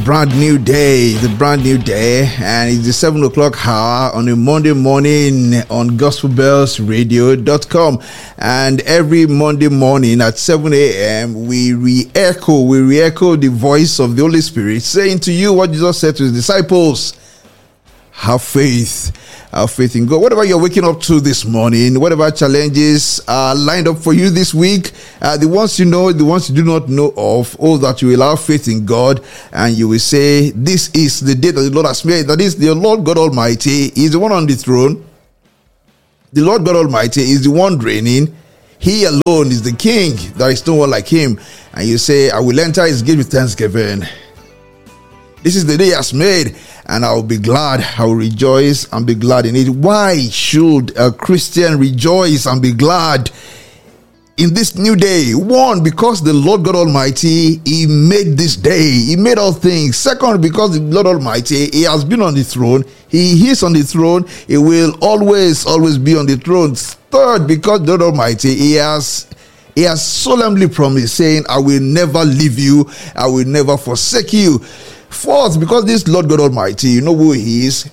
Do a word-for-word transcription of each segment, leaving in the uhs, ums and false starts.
brand new day. It's a brand new day, and it's the seven o'clock hour on a Monday morning on gospel bells radio dot com. And every Monday morning at seven a.m., we re-echo, we re-echo the voice of the Holy Spirit saying to you what Jesus said to his disciples. Have faith. Have faith in God. Whatever you're waking up to this morning, whatever challenges are lined up for you this week, uh, the ones you know, the ones you do not know of, oh, that you will have faith in God and you will say, this is the day that the Lord has made. That is, the Lord God Almighty is the one on the throne. The Lord God Almighty is the one reigning. He alone is the King. There is no one like him. And you say, I will enter his gate with thanksgiving. This is the day he has made, and I will be glad, I will rejoice and be glad in it. Why should a Christian rejoice and be glad in this new day? One, because the Lord God Almighty, he made this day. He made all things. Second, because the Lord Almighty, he has been on the throne. He is on the throne. He will always, always be on the throne. Third, because the Lord Almighty, he has He has solemnly promised, saying, I will never leave you. I will never forsake you. Fourth, because this Lord God Almighty, you know who he is?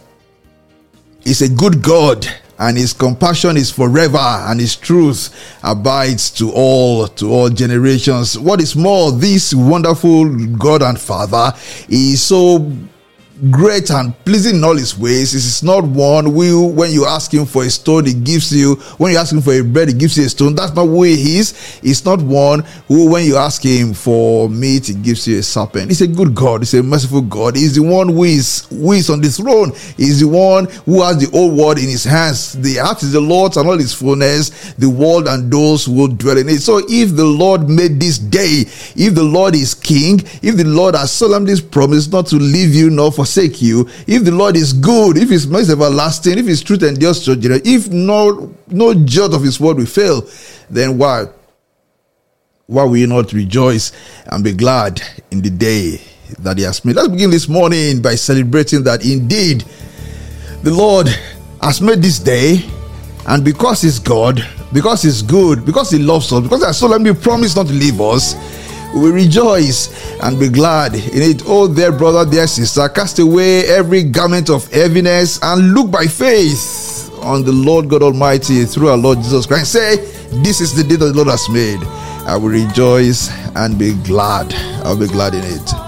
He's a good God, and his compassion is forever, and his truth abides to all, to all generations. What is more, this wonderful God and Father is so great and pleasing in all his ways. This is not one who, when you ask him for a stone, he gives you. When you ask him for a bread, he gives you a stone. That's not who he is. He's not one who, when you ask him for meat, he gives you a serpent. He's a good God. He's a merciful God. He's the one who is who is on the throne. He's the one who has the whole world in his hands. The earth is the Lord's and all his fullness, the world and those who dwell in it. So if the Lord made this day, if the Lord is king, if the Lord has solemnly promised not to leave you nor forsake you, if the Lord is good, if his mercy is everlasting, if his truth endures to generation, if no no jot of his word will fail, then why why will you not rejoice and be glad in the day that he has made? Let's begin this morning by celebrating that indeed the Lord has made this day, and because he's God, because he's good, because he loves us, because he has solemnly promised not to leave us, we rejoice and be glad in it. Oh, dear brother, dear sister, cast away every garment of heaviness and look by faith on the Lord God Almighty through our Lord Jesus Christ. Say, this is the day that the Lord has made. I will rejoice and be glad. I'll be glad in it.